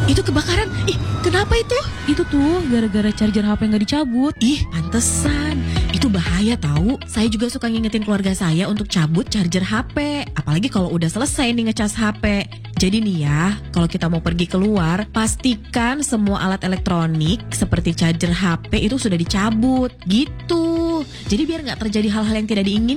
Itu kebakaran. Ih, kenapa itu? Itu tuh gara-gara charger HP nggak dicabut. Ih, pantesan. Itu bahaya tahu. Saya juga suka ngingetin keluarga saya untuk cabut charger HP. Apalagi kalau udah selesai nih ngecas HP. Jadi nih ya, kalau kita mau pergi keluar, pastikan semua alat elektronik seperti charger HP itu sudah dicabut. Gitu. Jadi biar nggak terjadi hal-hal yang tidak diinginkan.